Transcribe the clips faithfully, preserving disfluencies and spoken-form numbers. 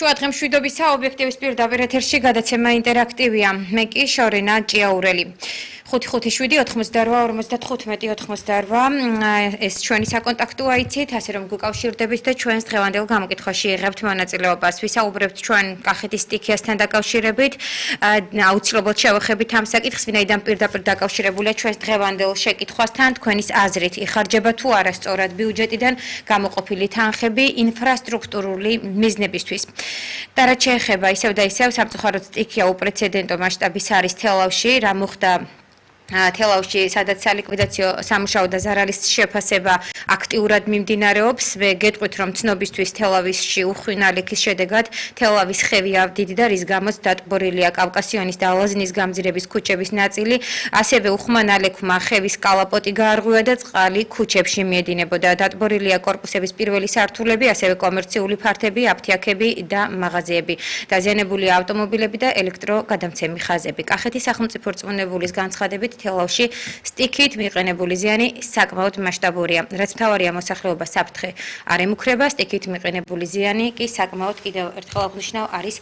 შუა დღე მშვიდობისა ობიექტივის პირდაპირ ეთერში გადაცემა ინტერაქტივია. მე კი შორენა ჭიაურელი. ხუთი ხუთი შვიდი ოთხმოცდაორვა ორმოცდათხუთმეტი ოცდაორვა ეს ჩვენი საკონტაქტო აიცით, ასე რომ გუკავშირდებით და ჩვენს დღევანდელ გამოკითხვაში იღებთ მონაწილეობას. ვისაუბრებთ ჩვენ კახეთის სტიქიასთან დაკავშირებით. აუცილებლად შევეხებით ამ საკითხს, ვინაიდან პირდაპირ დაკავშირებულია ჩვენს დღევანდელ შეკითხვასთან. თქვენის აზრით, იხარჯება თუ არა სწორად ბიუჯეტიდან გამოყოფილი თანხები ინფრასტრუქტურული მიზნებისთვის. და რაც შეეხება ისევ და ისევ სამწუხაროდ სტიქია უპრეცედენტო მასშტაბის არის თელავში, რა მოხდა თელავში, სადაც სალიკვიდაციო სამუშაო და ზარალის შეფასება აქტიურად მიმდინარეობს. მე გეტყვით, რომ ცნობისთვის თელავისში უხვინალექის შედეგად თელავის ხევი ავდიდი და რის გამოც დატბორილია კავკასიონის და ალაზნის გამზირების ქუჩების ნაწილი, ასევე უხმანალექმა ხევის კალაპოტი გაარღვია და წყალი ქუჩებში მიედინებოდა. დატბორილია კორპუსების პირველი სართულები, ასევე კომერციული ფართები, აფთიაქები და მაღაზიები. დაზიანებულია ავტომობილები და ელექტროგადამცემი ხაზები. კახეთის სახელმწიფო რწმუნებულის განცხადებით თელავში სტიქით მიყენებული ზიანი საკმაოდ მასშტაბურია. რაც მთავარია მოსახლეობა საფრთხე არ ემუქრება, სტიქით მიყენებული ზიანი კი საკმაოდ კიდევ ერთხელ აღნიშნავ არის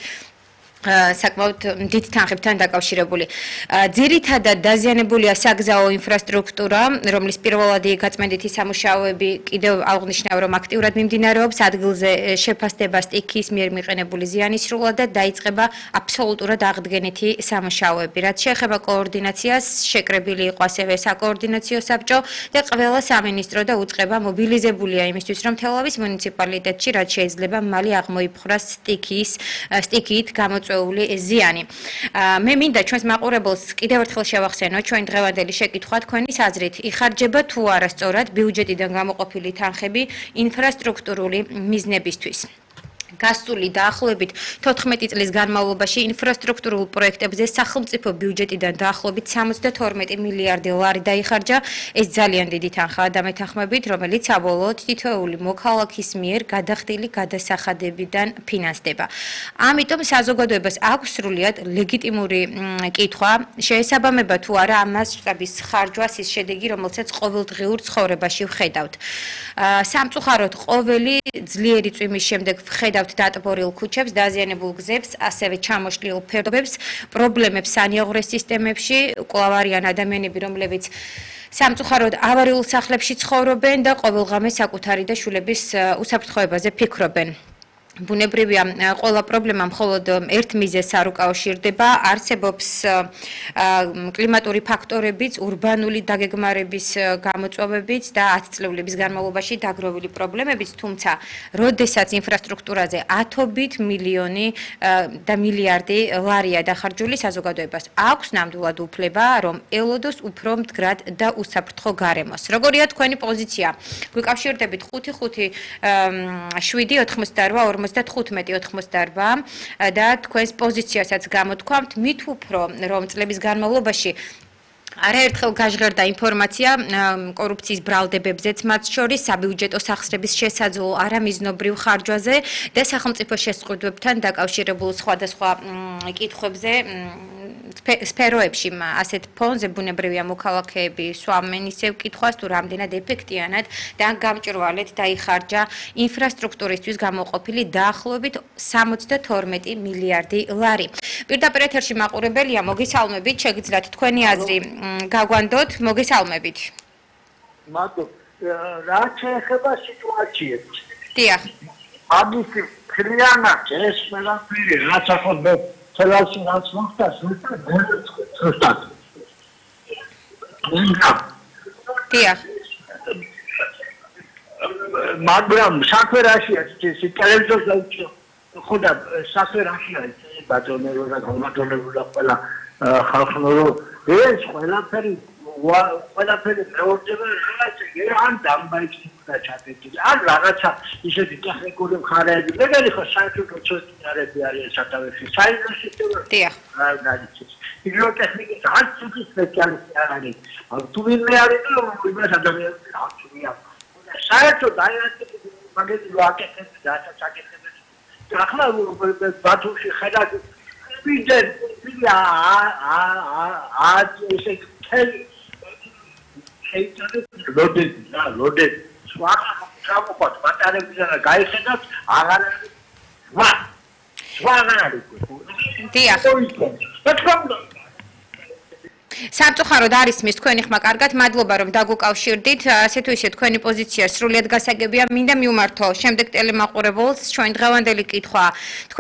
საკმაოდ დიდ თანხებთან დაკავშირებული. ძირითადად დაზიანებულია საგზაო ინფრასტრუქტურა, რომლის პირველადი გაწმენდითი სამუშაოები კიდევ აღნიშნავ, რომ აქტიურად მიმდინარეობს, ადგილზე შეფასდება სტიქის მიერ მიყენებული ზიანის სრულად და დაიწყება აბსოლუტურად აღდგენითი სამუშაოები. რაც შეეხება კოორდინაციას, შეკრებილი იყო ასევე საკოორდინაციო საბჭო და ყველა სამინისტრო და უწყება მობილიზებულია იმისთვის, რომ თელავის მუნიციპალიტეტში რაც შეიძლება მალე აღმოიფხვრას სტიქის სტიქით გამოწვეული ზიანი. მე მინდა ჩვენს მაყურებელს კიდევ ერთხელ შევახსენო ჩვენ დღევანდელი შეკითხვა თქვენის აზრით, იხარჯება თუ არა სწორად ბიუჯეტიდან გამოყოფილი თანხები ინფრასტრუქტურული მიზნებისთვის. გასული დაახლოებით თოთხმეტი წლის განმავლობაში ინფრასტრუქტურულ პროექტებზე სახელმწიფო ბიუჯეტიდან დაახლოებით სამოცდათორმეტი მილიარდი ლარი დაიხარჯა. ეს ძალიან დიდი თანხაა დამეთანხმებით, რომელიც საბოლოოდ თითოეული მოქალაქის მიერ გადახდილი გადასახადებიდან ფინანსდება. ამიტომ საზოგადოებას აქვს სრულიად ლეგიტიმური კითხვა, შეესაბამება თუ არა ამ მასშტაბის ხარჯვას ის შედეგი, რომელსაც ყოველდღიურ ცხოვრებაში ვხედავთ. სამწუხაროდ ყოველი ძლიერი წვიმის შემდეგ ვხედავთ დატბორილ ქუჩებს, დაზიანებულ გზებს, ასევე ჩამოშლილ ფერდობებს, პრობლემებს სანიაღვრე სისტემებში, კვლავ არიან ადამიანები, რომლებიც სამწუხაროდ ავარიულ სახლებში ცხოვრობენ და ყოველღამე საკუთარი და შვილების უსაფრთხოებაზე ფიქრობენ. ბუნებრივია, ყველა პრობლემა მხოლოდ ერთ მიზეზს არ უკავშირდება, არსებობს კლიმატური ფაქტორებიც, ურბანული დაგეგმარების გამოწვევებიც და ათწლეულების განმავლობაში დაგროვილი პრობლემებიც, თუმცა როდესაც ინფრასტრუქტურაზე ათობით მილიონი და მილიარდი ლარია დახარჯული, საზოგადოებას აქვს ნამდვილად უფლება, რომ ელოდოს უფრო მდგრად და უსაფრთხო გარემოს. როგორია თქვენი პოზიცია? გვიკავშირდებით ხუთი ხუთი შვიდი ოთხმოცდაორვა ორმოცდათხუთმეტი ოცდაორვა და თქვენს პოზიციასაც გამოთქვამთ, მით უფრო რომ წლების განმავლობაში არაერთხელ გაჟღერდა ინფორმაცია კორუფციის ბრალდებებზეც, მათ შორის საბიუჯეტო სახსრების შესაძლო არამიზნობრივ ხარჯვაზე და სახელმწიფო შესყიდვებთან დაკავშირებულ სხვადასხვა კითხვებზე სფეროებში. ასეთ ფონზე ბუნებრივია მოქალაქეები სვამენ ისევ კითხვას, თუ რამდენად ეფექტიანად და გამჭვირვალედ დაიხარჯა ინფრასტრუქტურისთვის გამოყოფილი დაახლოებით სამოცდათორმეტი მილიარდი ლარი. პირდაპირ ეთერში მაყურებელია, მოგესალმებით, შეგიძლიათ თქვენი აზრი გაგვანდოთ, მოგესალმებით. მადლობ. რაც შეეხება სიტუაციებს. დიახ. ამის ფრიანად ეს ყველაფერი რაც ახლა თელავში რაც მოხდა, ზუსტად. დიახ. მაგრამ საქმე რაშია, ტელევიზორზე ხო და საქმე რაშია, ბატონებო და გამატონებო ყველა ხალხო ეს ყველაფერი ყველაფერი მეორდება რაღაცა ან დამბაიჭი და ჩატეთი ან რაღაცა ისეთი ტექნიკური მხარეები მეგარი ხო საერთოდ ცოტნარები არის სათავეში საერთოდ სისტემა დიახ განიცდის ჰიდროტექნიკის ან ცუდი სპეციალისტი არ არის თუ ვინმე არის და იმას ადამიანებს აღწევია საერთოდ აი ეს მაგეთი ვაკეთებ და საკეთებს ახლა ბათუმში ხედავთ ვიძენ ვიდა ა ა ა ესე თელი შეიძლება ლოდები და ლოდები სხვა გამოყოთ ბატარეებიდან გაიხედათ აღარ ვა სხვა აღარ არის. დიახ. სამწუხაროდ არის მის თქვენი ხმა კარგად, მადლობა რომ დაგუკავშირდით. ასე თუ ისე თქვენი პოზიცია სრულიად გასაგებია. მინდა მივმართო შემდეგ ტელემაყურებელს ჩვენ დღევანდელი კითხვა.